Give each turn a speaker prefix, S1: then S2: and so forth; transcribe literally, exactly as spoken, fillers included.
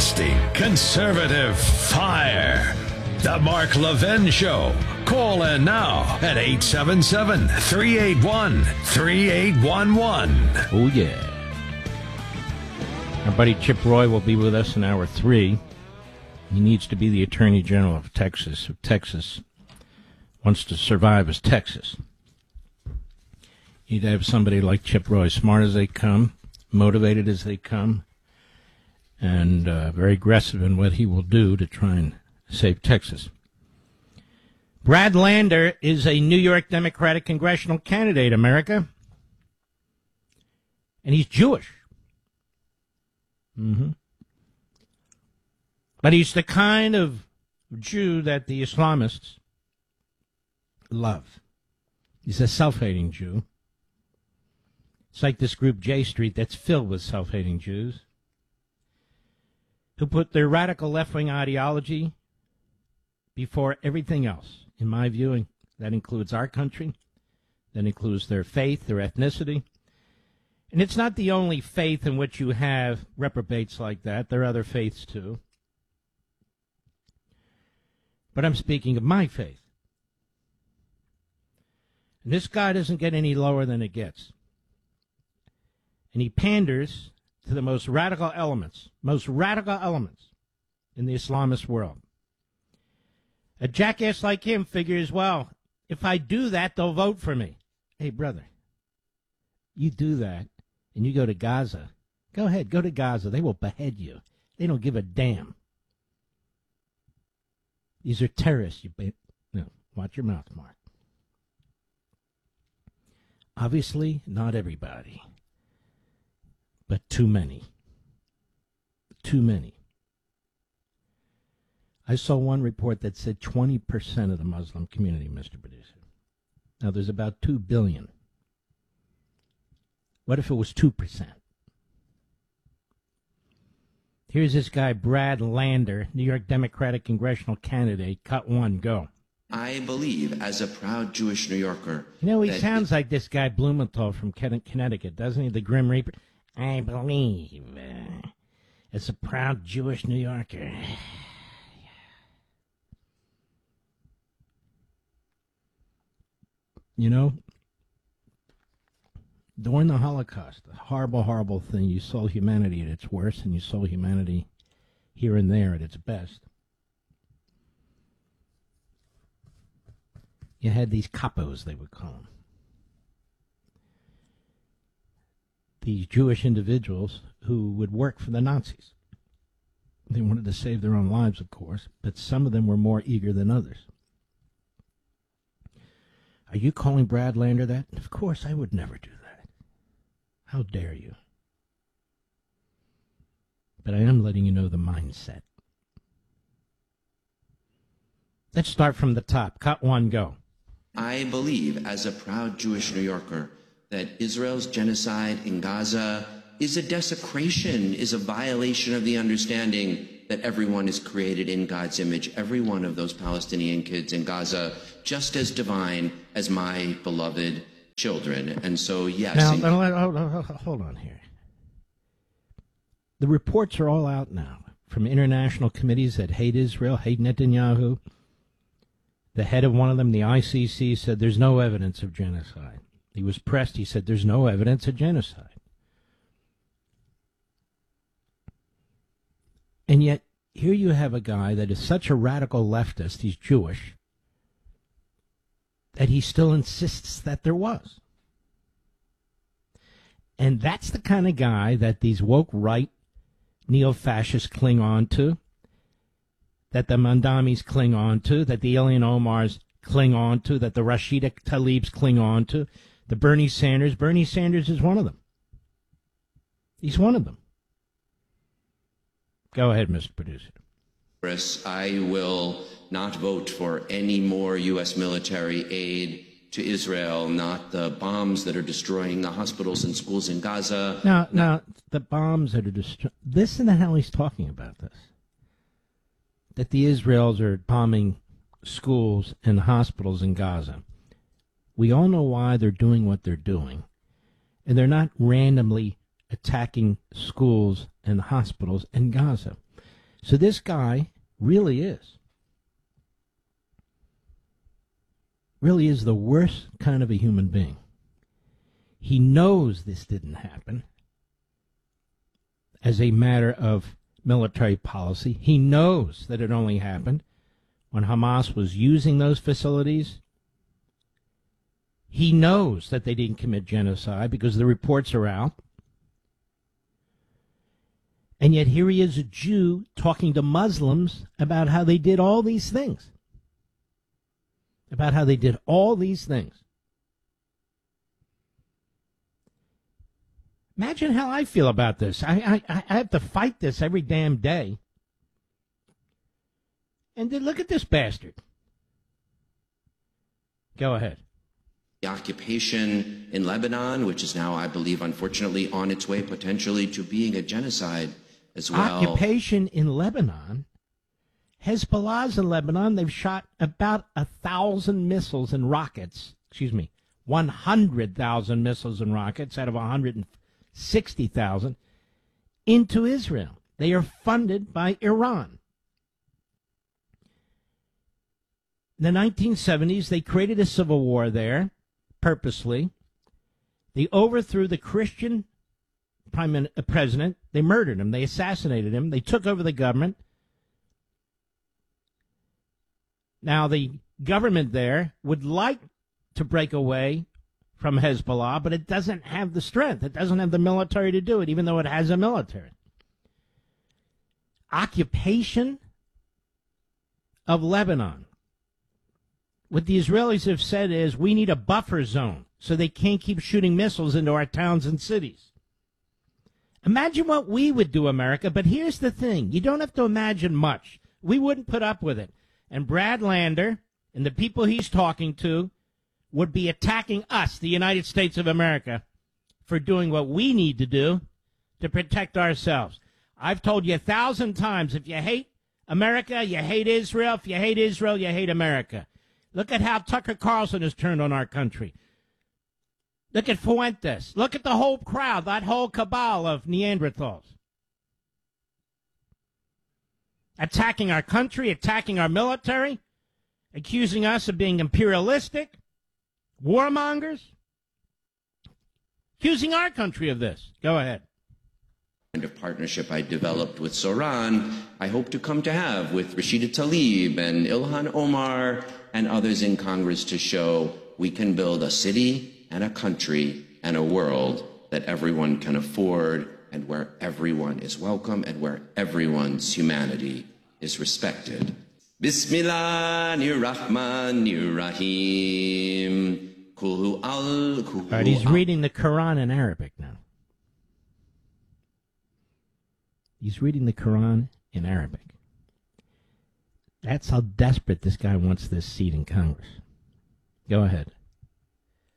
S1: Broadcasting conservative fire. The Mark Levin Show. Call in now at eight seven seven, three eight one, three eight one one.
S2: Oh, yeah. Our buddy Chip Roy will be with us in hour three. He needs to be the Attorney General of Texas. If Texas wants to survive as Texas, you need to have somebody like Chip Roy, smart as they come, motivated as they come, and uh, very aggressive in what he will do to try and save Texas. Brad Lander is a New York Democratic congressional candidate, America. And he's Jewish. Mm-hmm. But he's the kind of Jew that the Islamists love. He's a self-hating Jew. It's like this group J Street that's filled with self-hating Jews who put their radical left-wing ideology before everything else. In my view, that includes our country. That includes their faith, their ethnicity. And it's not the only faith in which you have reprobates like that. There are other faiths, too. But I'm speaking of my faith. And this guy doesn't get any lower than it gets. And he panders to the most radical elements, most radical elements in the Islamist world. A jackass like him figures, well, if I do that, they'll vote for me. Hey, brother, you do that and you go to Gaza. Go ahead, go to Gaza. They will behead you. They don't give a damn. These are terrorists. You be- no, watch your mouth, Mark. Obviously, not everybody, but too many. Too many. I saw one report that said twenty percent of the Muslim community, Mister Producer. Now, there's about two billion. What if it was two percent? Here's this guy, Brad Lander, New York Democratic congressional candidate. Cut one, go.
S3: I believe, as a proud Jewish New Yorker...
S2: You know, he sounds like this guy Blumenthal from Connecticut, doesn't he? The Grim Reaper. I believe, uh, as a proud Jewish New Yorker... You know, during the Holocaust, a horrible, horrible thing, you saw humanity at its worst, and you saw humanity here and there at its best. You had these capos, they would call them. These Jewish individuals who would work for the Nazis. They wanted to save their own lives, of course, but some of them were more eager than others. Are you calling Brad Lander that? Of course, I would never do that. How dare you? But I am letting you know the mindset. Let's start from the top. Cut one, go.
S3: I believe, as a proud Jewish New Yorker, that Israel's genocide in Gaza is a desecration, is a violation of the understanding that everyone is created in God's image, every one of those Palestinian kids in Gaza, just as divine as my beloved children. And so, yes.
S2: Now, now hold, hold, hold on here. The reports are all out now from international committees that hate Israel, hate Netanyahu. The head of one of them, the I C C, said there's no evidence of genocide. He was pressed. He said there's no evidence of genocide. And yet, here you have a guy that is such a radical leftist, he's Jewish, that he still insists that there was. And that's the kind of guy that these woke right neo-fascists cling on to, that the Mandamis cling on to, that the Ilhan Omars cling on to, that the Rashida Tlaibs cling on to, the Bernie Sanders. Bernie Sanders is one of them. He's one of them. Go ahead, Mister Producer.
S3: I will not vote for any more U S military aid to Israel, not the bombs that are destroying the hospitals and schools in Gaza.
S2: Now, now the bombs that are destroying... Listen to how he's talking about this. That the Israelis are bombing schools and hospitals in Gaza. We all know why they're doing what they're doing. And they're not randomly attacking schools and hospitals in Gaza. So this guy really is, really is the worst kind of a human being. He knows this didn't happen as a matter of military policy. He knows that it only happened when Hamas was using those facilities. He knows that they didn't commit genocide because the reports are out. And yet here he is, a Jew, talking to Muslims about how they did all these things. About how they did all these things. Imagine how I feel about this. I, I, I have to fight this every damn day. And then look at this bastard. Go ahead.
S3: The occupation in Lebanon, which is now, I believe, unfortunately, on its way potentially to being a genocide as well.
S2: Occupation in Lebanon? Hezbollah's in Lebanon. They've shot about a thousand missiles and rockets. Excuse me, one hundred thousand missiles and rockets out of one hundred sixty thousand into Israel. They are funded by Iran. In the nineteen seventies, they created a civil war there, purposely. They overthrew the Christian prime president. They murdered him. They assassinated him. They took over the government. Now, the government there would like to break away from Hezbollah, but it doesn't have the strength. It doesn't have the military to do it, even though it has a military. Occupation of Lebanon. What the Israelis have said is, we need a buffer zone so they can't keep shooting missiles into our towns and cities. Imagine what we would do, America, but here's the thing. You don't have to imagine much. We wouldn't put up with it. And Brad Lander and the people he's talking to would be attacking us, the United States of America, for doing what we need to do to protect ourselves. I've told you a thousand times, if you hate America, you hate Israel. If you hate Israel, you hate America. Look at how Tucker Carlson has turned on our country. Look at Fuentes. Look at the whole crowd, that whole cabal of Neanderthals. Attacking our country, attacking our military, accusing us of being imperialistic, warmongers, accusing our country of this. Go ahead.
S3: Kind of partnership I developed with Soran, I hope to come to have with Rashida Tlaib and Ilhan Omar and others in Congress to show we can build a city and a country and a world that everyone can afford and where everyone is welcome and where everyone's humanity is respected. Bismillahirrahmanirrahim. All
S2: right, he's reading the Quran in Arabic now. He's reading the Quran in Arabic. That's how desperate this guy wants this seat in Congress. Go ahead.